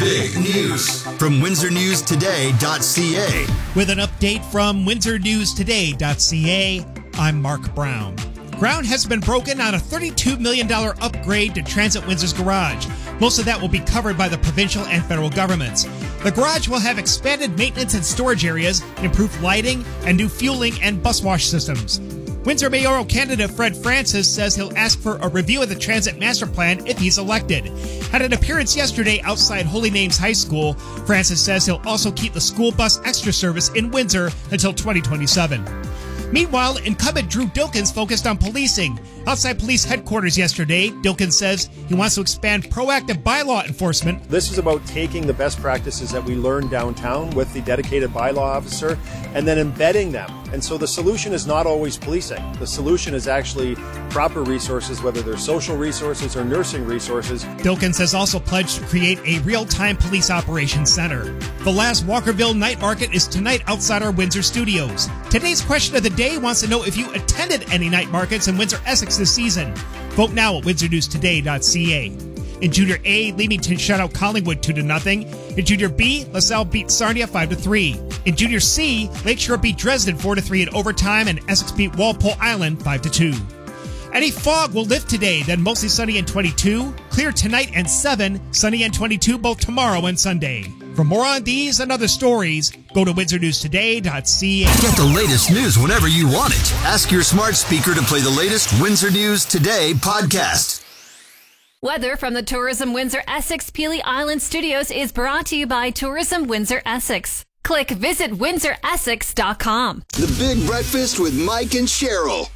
Big news from WindsorNewsToday.ca. With an update from WindsorNewsToday.ca, I'm Mark Brown. Ground has been broken on a $32 million upgrade to Transit Windsor's garage. Most of that will be covered by the provincial and federal governments. The garage will have expanded maintenance and storage areas, improved lighting, and new fueling and bus wash systems. Windsor mayoral candidate Fred Francis says he'll ask for a review of the transit master plan if he's elected. At an appearance yesterday outside Holy Names High School, Francis says he'll also keep the school bus extra service in Windsor until 2027. Meanwhile, incumbent Drew Dilkens focused on policing. Outside police headquarters yesterday, Dilkens says he wants to expand proactive bylaw enforcement. This is about taking the best practices that we learned downtown with the dedicated bylaw officer and then embedding them. And so the solution is not always policing. The solution is actually proper resources, whether they're social resources or nursing resources. Dilkens has also pledged to create a real-time police operations center. The last Walkerville Night Market is tonight outside our Windsor studios. Today's question of the day wants to know if you attended any night markets in Windsor, Essex this season. Vote now at WindsorNewsToday.ca. In Junior A, Leamington shut out Collingwood 2-0. In Junior B, LaSalle beat Sarnia 5-3. In Junior C, Lakeshore beat Dresden 4-3 in overtime, and Essex beat Walpole Island 5-2. Any fog will lift today, then mostly sunny and 22. Clear tonight and 7, sunny and 22 both tomorrow and Sunday. For more on these and other stories, go to WindsorNewsToday.ca. Get the latest news whenever you want it. Ask your smart speaker to play the latest Windsor News Today podcast. Weather from the Tourism Windsor Essex Peely Island Studios is brought to you by Tourism Windsor Essex. Click visit WindsorEssex.com. The Big Breakfast with Mike and Cheryl.